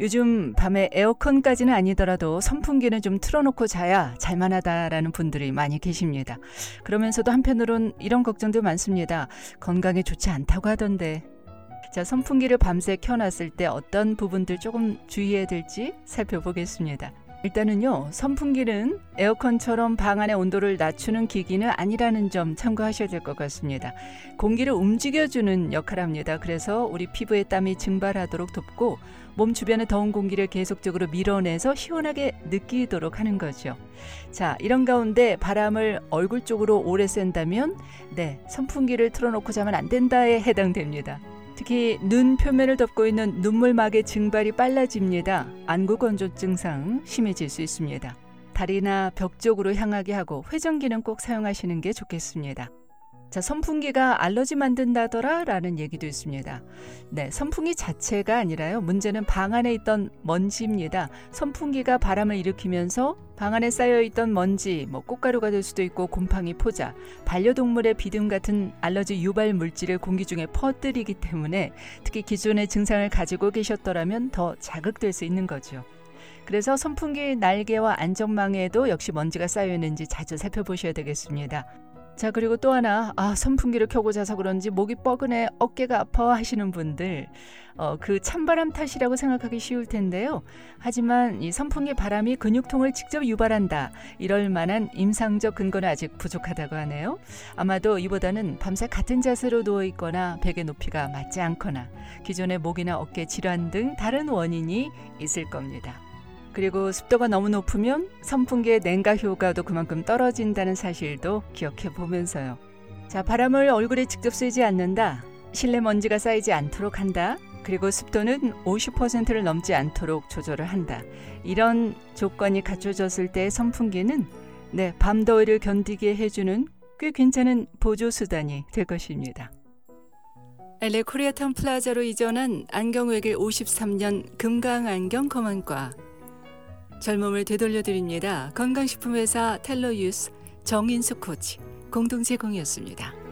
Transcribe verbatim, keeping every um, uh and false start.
요즘 밤에 에어컨까지는 아니더라도 선풍기는 좀 틀어놓고 자야 잘만하다라는 분들이 많이 계십니다. 그러면서도 한편으론 이런 걱정도 많습니다. 건강에 좋지 않다고 하던데. 자, 선풍기를 밤새 켜놨을 때 어떤 부분들 조금 주의해야 될지 살펴보겠습니다. 일단은요, 선풍기는 에어컨처럼 방 안의 온도를 낮추는 기기는 아니라는 점 참고하셔야 될 것 같습니다. 공기를 움직여주는 역할을 합니다. 그래서 우리 피부에 땀이 증발하도록 돕고 몸 주변의 더운 공기를 계속적으로 밀어내서 시원하게 느끼도록 하는 거죠. 자, 이런 가운데 바람을 얼굴 쪽으로 오래 쐰다면 네, 선풍기를 틀어놓고 자면 안 된다에 해당됩니다. 특히 눈 표면을 덮고 있는 눈물막의 증발이 빨라집니다. 안구건조 증상 심해질 수 있습니다. 다리나 벽 쪽으로 향하게 하고 회전기는 꼭 사용하시는 게 좋겠습니다. 자, 선풍기가 알러지 만든다더라 라는 얘기도 있습니다. 네, 선풍기 자체가 아니라요. 문제는 방 안에 있던 먼지입니다. 선풍기가 바람을 일으키면서 방 안에 쌓여있던 먼지, 뭐 꽃가루가 될 수도 있고 곰팡이, 포자, 반려동물의 비듬 같은 알러지 유발 물질을 공기 중에 퍼뜨리기 때문에 특히 기존의 증상을 가지고 계셨더라면 더 자극될 수 있는 거죠. 그래서 선풍기 날개와 안전망에도 역시 먼지가 쌓여있는지 자주 살펴보셔야 되겠습니다. 자, 그리고 또 하나, 아, 선풍기를 켜고 자서 그런지 목이 뻐근해, 어깨가 아파 하시는 분들, 어, 그 찬바람 탓이라고 생각하기 쉬울 텐데요. 하지만 이 선풍기 바람이 근육통을 직접 유발한다, 이럴 만한 임상적 근거는 아직 부족하다고 하네요. 아마도 이보다는 밤새 같은 자세로 누워있거나 베개 높이가 맞지 않거나 기존의 목이나 어깨 질환 등 다른 원인이 있을 겁니다. 그리고 습도가 너무 높으면 선풍기의 냉각 효과도 그만큼 떨어진다는 사실도 기억해 보면서요. 자, 바람을 얼굴에 직접 쐬지 않는다. 실내 먼지가 쌓이지 않도록 한다. 그리고 습도는 오십 퍼센트를 넘지 않도록 조절을 한다. 이런 조건이 갖춰졌을 때 선풍기는 네, 밤더위를 견디게 해주는 꽤 괜찮은 보조수단이 될 것입니다. 엘에이 코리아타운 플라자로 이전한 안경외길 오십삼 년 금강안경 검안과 젊음을 되돌려드립니다. 건강식품회사 텔로유스 정인수 코치 공동 제공이었습니다.